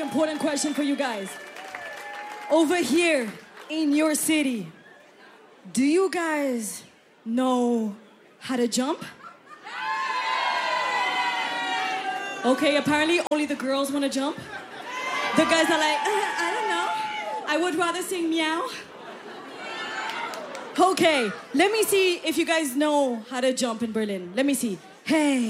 important question for you guys. Over here in your city, do you guys know how to jump? Okay, apparently only the girls want to jump. The guys are like, I don't know. I would rather sing meow. Okay, let me see if you guys know how to jump in Berlin. Let me see. Hey.